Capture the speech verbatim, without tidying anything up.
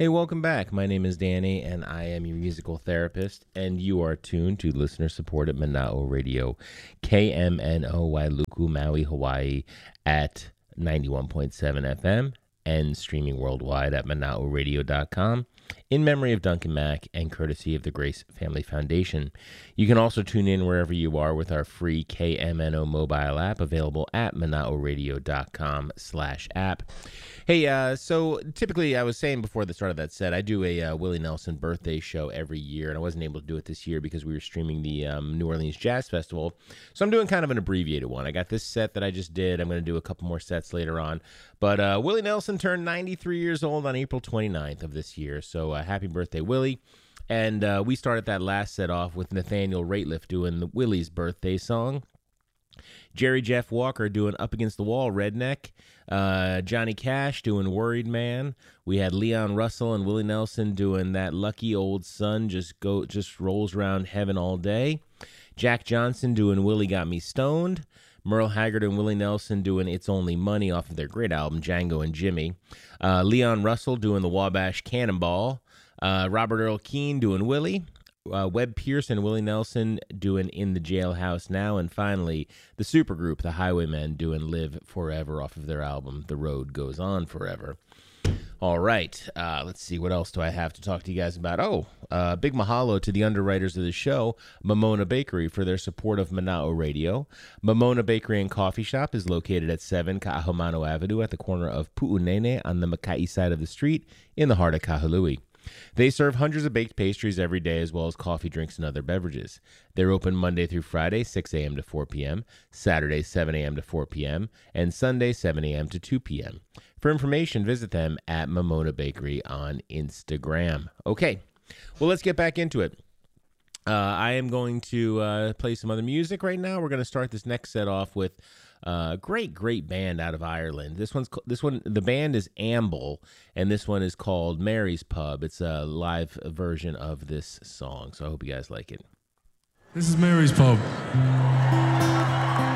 Hey, welcome back. My name is Danny, and I am your musical therapist, and you are tuned to listener-supported Mana'o Radio, K M N O Wailuku, Maui, Hawaii, at ninety-one point seven F M, and streaming worldwide at mana'o radio dot com, in memory of Duncan Mack and courtesy of the Grace Family Foundation. You can also tune in wherever you are with our free K M N O mobile app, available at mana'o radio dot com slash app. Hey, uh, so typically, I was saying before the start of that set, I do a uh, Willie Nelson birthday show every year, and I wasn't able to do it this year because we were streaming the um, New Orleans Jazz Festival. So I'm doing kind of an abbreviated one. I got this set that I just did. I'm going to do a couple more sets later on. But uh, Willie Nelson turned ninety-three years old on April twenty-ninth of this year. So uh, happy birthday, Willie. And uh, we started that last set off with Nathaniel Rateliff doing the Willie's birthday song. Jerry Jeff Walker doing Up Against the Wall, Redneck. Uh, Johnny Cash doing Worried Man. We had Leon Russell and Willie Nelson doing That Lucky Old Sun Just Go Just Rolls Around Heaven All Day. Jack Johnson doing Willie Got Me Stoned. Merle Haggard and Willie Nelson doing It's Only Money off of their great album, Django and Jimmy. Uh, Leon Russell doing the Wabash Cannonball. Uh, Robert Earl Keen doing Willie. Uh, Webb Pierce and Willie Nelson doing In the Jailhouse Now. And finally, the supergroup, the Highwaymen, doing Live Forever off of their album, The Road Goes On Forever. All right, uh, let's see, what else do I have to talk to you guys about? Oh, uh, big mahalo to the underwriters of the show, Momona Bakery, for their support of Mana'o Radio. Momona Bakery and Coffee Shop is located at seven Ka'ahumano Avenue at the corner of Pu'unene on the Makai side of the street in the heart of Kahului. They serve hundreds of baked pastries every day, as well as coffee, drinks, and other beverages. They're open Monday through Friday, six a.m. to four p.m., Saturday, seven a.m. to four p.m., and Sunday, seven a.m. to two p.m. For information, visit them at Momona Bakery on Instagram. Okay, well, let's get back into it. Uh, I am going to uh, play some other music right now. We're going to start this next set off with a uh, great, great band out of Ireland. This one's this one. The band is Amble, and this one is called Mary's Pub. It's a live version of this song, so I hope you guys like it. This is Mary's Pub.